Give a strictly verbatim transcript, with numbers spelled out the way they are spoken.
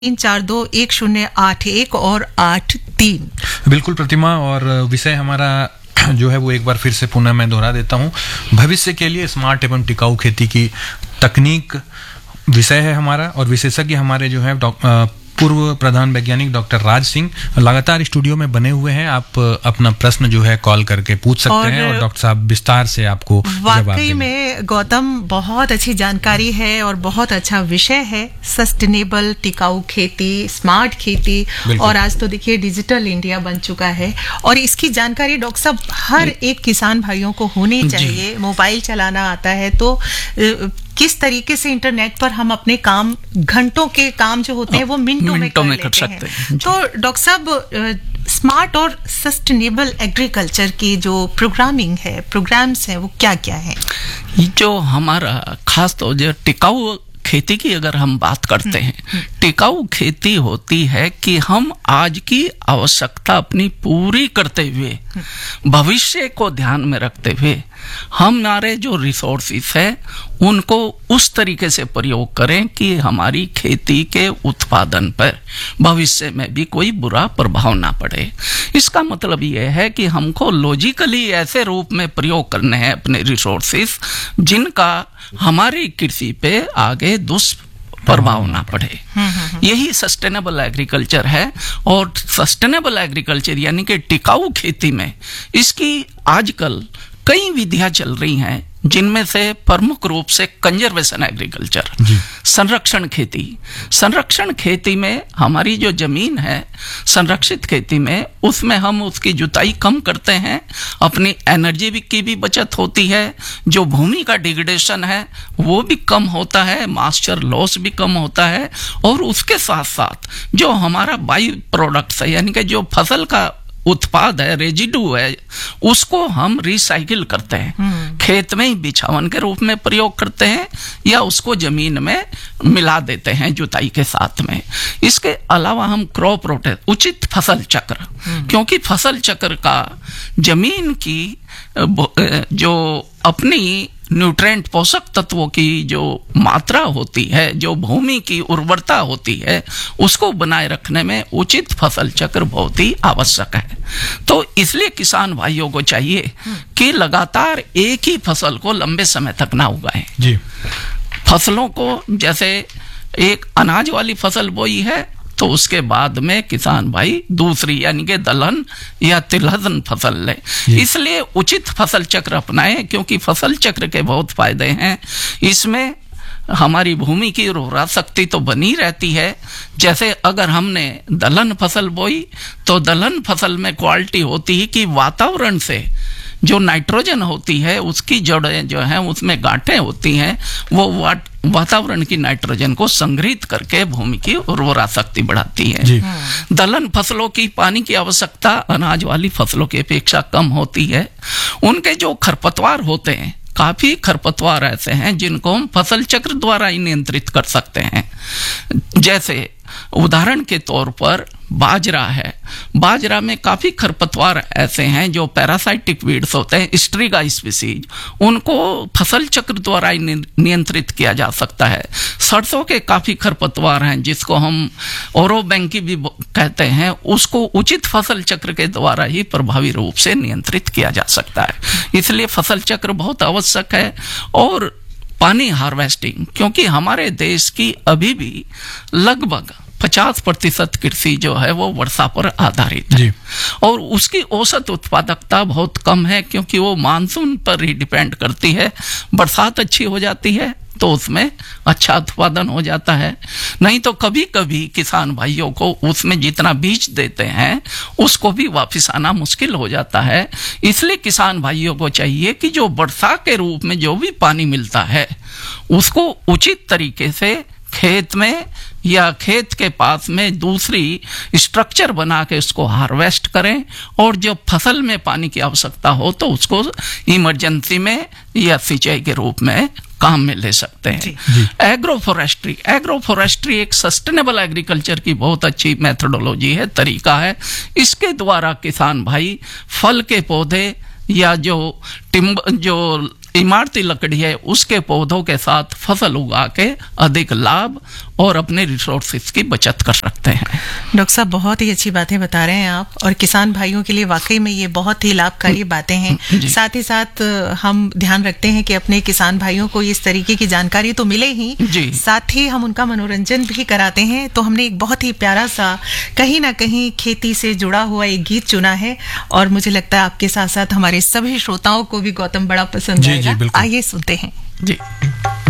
तीन चार दो एक शून्य आठ एक और आठ तीन। बिल्कुल प्रतिमा, और विषय हमारा जो है वो एक बार फिर से पुनः मैं दोहरा देता हूँ। भविष्य के लिए स्मार्ट एवं टिकाऊ खेती की तकनीक विषय है हमारा, और विशेषज्ञ हमारे जो है पूर्व प्रधान वैज्ञानिक डॉक्टर राज सिंह लगातार स्टूडियो में बने हुए हैं। आप अपना प्रश्न जो है कॉल करके पूछ सकते और हैं और डॉक्टर साहब विस्तार से आपको जवाब देंगे। वाकई में गौतम बहुत अच्छी जानकारी है और बहुत अच्छा विषय है, सस्टेनेबल टिकाऊ खेती, स्मार्ट खेती। और आज तो देखिए डिजिटल इंडिया बन चुका है और इसकी जानकारी डॉक्टर साहब हर एक किसान भाइयों को होनी चाहिए। मोबाइल चलाना आता है तो किस तरीके से इंटरनेट पर हम अपने काम, घंटों के काम जो होते हैं वो मिनटों में कर, में कर सकते हैं, हैं। तो डॉक्टर साहब स्मार्ट और सस्टेनेबल एग्रीकल्चर की जो प्रोग्रामिंग है, प्रोग्राम्स हैं, वो क्या क्या है? जो हमारा खास तौर जो टिकाऊ खेती की अगर हम बात करते हैं, टिकाऊ खेती होती है कि हम आज की आवश्यकता अपनी पूरी करते हुए भविष्य को ध्यान में रखते हुए हमारे जो रिसोर्सेस है उनको उस तरीके से प्रयोग करें कि हमारी खेती के उत्पादन पर भविष्य में भी कोई बुरा प्रभाव ना पड़े। इसका मतलब यह है कि हमको लॉजिकली ऐसे रूप में प्रयोग करने हैं अपने रिसोर्सेस जिनका हमारी कृषि पे आगे दुष्प्रभाव ना पड़े। यही सस्टेनेबल एग्रीकल्चर है। और सस्टेनेबल एग्रीकल्चर यानी कि टिकाऊ खेती में इसकी आजकल कई विधियां चल रही हैं, जिनमें से प्रमुख रूप से कंजर्वेशन एग्रीकल्चर, संरक्षण खेती। संरक्षण खेती में हमारी जो जमीन है संरक्षित खेती में, उसमें हम उसकी जुताई कम करते हैं, अपनी एनर्जी की भी बचत होती है, जो भूमि का डिग्रेडेशन है वो भी कम होता है, मॉइस्चर लॉस भी कम होता है, और उसके साथ साथ जो हमारा बाई प्रोडक्ट्स है यानी कि जो फसल का उत्पाद है, रेजिडू है, उसको हम रिसाइकिल करते हैं, खेत में ही बिछावन के रूप में प्रयोग करते हैं या उसको जमीन में मिला देते हैं जुताई के साथ में। इसके अलावा हम क्रॉप रोटेशन, उचित फसल चक्र, क्योंकि फसल चक्र का जमीन की जो अपनी न्यूट्रेंट पोषक तत्वों की जो मात्रा होती है, जो भूमि की उर्वरता होती है, उसको बनाए रखने में उचित फसल चक्र बहुत ही आवश्यक है। तो इसलिए किसान भाइयों को चाहिए कि लगातार एक ही फसल को लंबे समय तक ना उगाएं। जी, फसलों को जैसे एक अनाज वाली फसल बोई है तो उसके बाद में किसान भाई दूसरी यानी कि दलहन या तिलहन फसल ले। इसलिए उचित फसल चक्र अपनाएं, क्योंकि फसल चक्र के बहुत फायदे हैं। इसमें हमारी भूमि की उर्वरा शक्ति तो बनी रहती है। जैसे अगर हमने दलहन फसल बोई तो दलहन फसल में क्वालिटी होती है कि वातावरण से जो नाइट्रोजन होती है उसकी जड़ें जो हैं उसमें गांठें होती हैं, वो वातावरण की नाइट्रोजन को संग्रहित करके भूमि की उर्वरा शक्ति बढ़ाती है। दलहन फसलों की पानी की आवश्यकता अनाज वाली फसलों की अपेक्षा कम होती है। उनके जो खरपतवार होते हैं, काफी खरपतवार ऐसे हैं जिनको हम फसल चक्र द्वारा ही नियंत्रित कर सकते हैं। जैसे उदाहरण के तौर पर बाजरा है, बाजरा में काफी खरपतवार ऐसे हैं जो पैरासाइटिक वीड्स होते हैं, स्ट्रिगा स्पीसीज, उनको फसल चक्र द्वारा ही नियंत्रित किया जा सकता है। सरसों के काफी खरपतवार हैं जिसको हम ओरोबैंकी भी कहते हैं, उसको उचित फसल चक्र के द्वारा ही प्रभावी रूप से नियंत्रित किया जा सकता है। इसलिए फसल चक्र बहुत आवश्यक है। और पानी हार्वेस्टिंग, क्योंकि हमारे देश की अभी भी लगभग पचास प्रतिशत कृषि जो है वो वर्षा पर आधारित है और उसकी औसत उत्पादकता बहुत कम है, क्योंकि वो मानसून पर ही डिपेंड करती है। बरसात अच्छी हो जाती है तो उसमें अच्छा उत्पादन हो जाता है, नहीं तो कभी कभी किसान भाइयों को उसमें जितना बीज देते हैं उसको भी वापस आना मुश्किल हो जाता है। इसलिए किसान भाइयों को चाहिए कि जो वर्षा के रूप में जो भी पानी मिलता है उसको उचित तरीके से खेत में या खेत के पास में दूसरी स्ट्रक्चर बना के उसको हार्वेस्ट करें, और जब फसल में पानी की आवश्यकता हो तो उसको इमरजेंसी में या सिंचाई के रूप में काम में ले सकते हैं। एग्रो फॉरेस्ट्री, एग्रो फॉरेस्ट्री एक सस्टेनेबल एग्रीकल्चर की बहुत अच्छी मेथोडोलॉजी है, तरीका है। इसके द्वारा किसान भाई फल के पौधे या जो टिम्ब जो इमारती लकड़ी है उसके पौधों के साथ फसल उगा के अधिक लाभ और अपने रिसोर्सेज की बचत कर सकते हैं। डॉक्टर साहब बहुत ही अच्छी बातें बता रहे हैं आप, और किसान भाइयों के लिए वाकई में ये बहुत ही लाभकारी बातें हैं। साथ ही साथ हम ध्यान रखते हैं कि अपने किसान भाइयों को इस तरीके की जानकारी तो मिले ही, साथ ही हम उनका मनोरंजन भी कराते हैं। तो हमने एक बहुत ही प्यारा सा कहीं ना कहीं खेती से जुड़ा हुआ एक गीत चुना है, और मुझे लगता है आपके साथ साथ हमारे सभी श्रोताओं को भी गौतम बड़ा पसंद आएगा। आइए सुनते हैं। जी।